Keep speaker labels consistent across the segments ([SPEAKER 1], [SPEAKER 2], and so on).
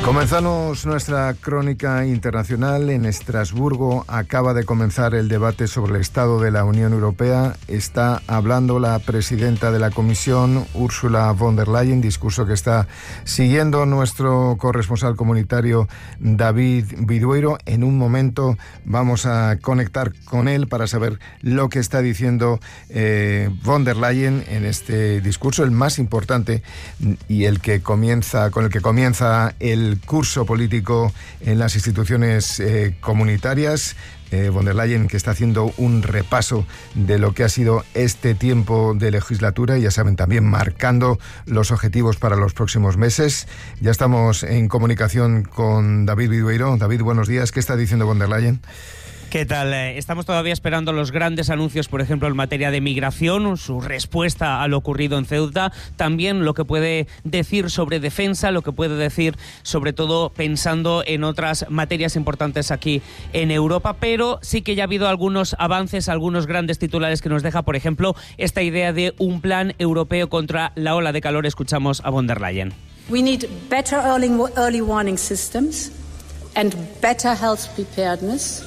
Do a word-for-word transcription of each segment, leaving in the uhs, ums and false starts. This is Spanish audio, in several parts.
[SPEAKER 1] Comenzamos nuestra crónica internacional. En Estrasburgo acaba de comenzar el debate sobre el estado de la Unión Europea. Está hablando la presidenta de la Comisión, Ursula von der Leyen, discurso que está siguiendo nuestro corresponsal comunitario David Bidueiro. En un momento vamos a conectar con él para saber lo que está diciendo eh, von der Leyen en este discurso, el más importante y el que comienza con el que comienza el curso político en las instituciones eh, comunitarias. Eh, von der Leyen, que está haciendo un repaso de lo que ha sido este tiempo de legislatura y, ya saben, también marcando los objetivos para los próximos meses. Ya estamos en comunicación con David Bidueiro. David, buenos días. ¿Qué está diciendo von der Leyen?
[SPEAKER 2] ¿Qué tal? Estamos todavía esperando los grandes anuncios, por ejemplo, en materia de migración, su respuesta a lo ocurrido en Ceuta, también lo que puede decir sobre defensa, lo que puede decir sobre todo pensando en otras materias importantes aquí en Europa, pero sí que ya ha habido algunos avances, algunos grandes titulares que nos deja, por ejemplo, esta idea de un plan europeo contra la ola de calor. Escuchamos a von der Leyen.
[SPEAKER 3] We need better early, early warning systems and better health preparedness.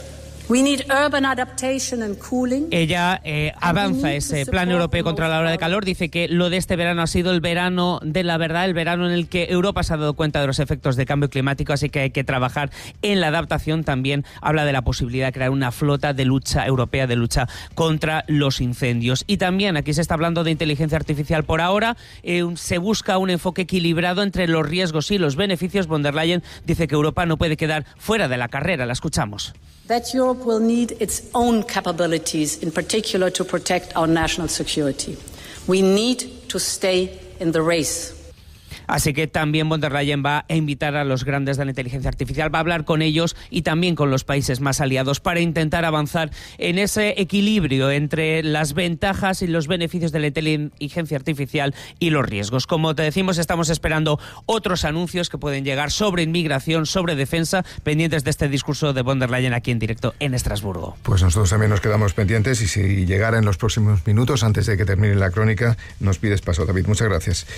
[SPEAKER 3] We need urban adaptation and cooling.
[SPEAKER 2] Ella eh, avanza ese plan europeo contra la ola de calor. Dice que lo de este verano ha sido el verano de la verdad, el verano en el que Europa se ha dado cuenta de los efectos de cambio climático, así que hay que trabajar en la adaptación. También habla de la posibilidad de crear una flota de lucha europea de lucha contra los incendios. Y también aquí se está hablando de inteligencia artificial por ahora. Eh, se busca un enfoque equilibrado entre los riesgos y los beneficios. Von der Leyen dice que Europa no puede quedar fuera de la carrera. La escuchamos.
[SPEAKER 3] That Europe will need its own capabilities, in particular to protect our national security. We need to stay in the race.
[SPEAKER 2] Así que también von der Leyen va a invitar a los grandes de la inteligencia artificial, va a hablar con ellos y también con los países más aliados para intentar avanzar en ese equilibrio entre las ventajas y los beneficios de la inteligencia artificial y los riesgos. Como te decimos, estamos esperando otros anuncios que pueden llegar sobre inmigración, sobre defensa, pendientes de este discurso de von der Leyen aquí en directo en Estrasburgo.
[SPEAKER 1] Pues nosotros también nos quedamos pendientes y si llegara en los próximos minutos, antes de que termine la crónica, nos pides paso, David. Muchas gracias.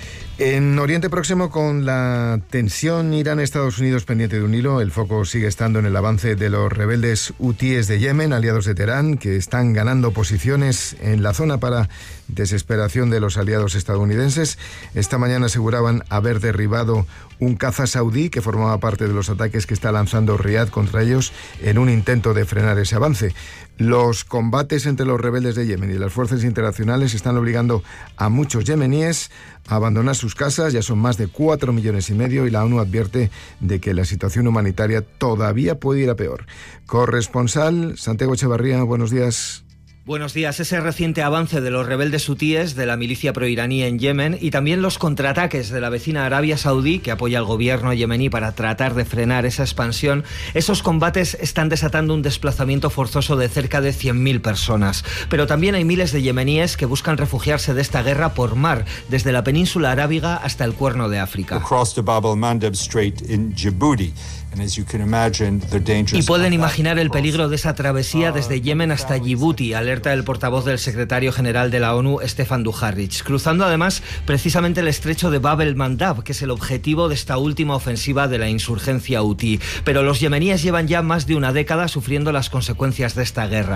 [SPEAKER 1] En Oriente Próximo, con la tensión Irán-Estados Unidos pendiente de un hilo, el foco sigue estando en el avance de los rebeldes hutíes de Yemen, aliados de Teherán, que están ganando posiciones en la zona para desesperación de los aliados estadounidenses. Esta mañana aseguraban haber derribado un caza saudí que formaba parte de los ataques que está lanzando Riad contra ellos en un intento de frenar ese avance. Los combates entre los rebeldes de Yemen y las fuerzas internacionales están obligando a muchos yemeníes a abandonar sus casas. Ya son más de cuatro millones y medio y la ONU advierte de que la situación humanitaria todavía puede ir a peor. Corresponsal Santiago Echevarría, buenos días.
[SPEAKER 4] Buenos días. Ese reciente avance de los rebeldes hutíes de la milicia proiraní en Yemen y también los contraataques de la vecina Arabia Saudí, que apoya al gobierno yemení para tratar de frenar esa expansión, esos combates están desatando un desplazamiento forzoso de cerca de cien mil personas. Pero también hay miles de yemeníes que buscan refugiarse de esta guerra por mar, desde la península arábiga hasta el Cuerno de África.
[SPEAKER 5] Across the Bab el-Mandeb Strait in Djibouti.
[SPEAKER 4] Y pueden imaginar el peligro de esa travesía desde Yemen hasta Djibouti, alerta el portavoz del secretario general de la ONU, Stefan Dujarric, cruzando además precisamente el estrecho de Bab el-Mandab, que es el objetivo de esta última ofensiva de la insurgencia hutí. Pero los yemeníes llevan ya más de una década sufriendo las consecuencias de esta guerra.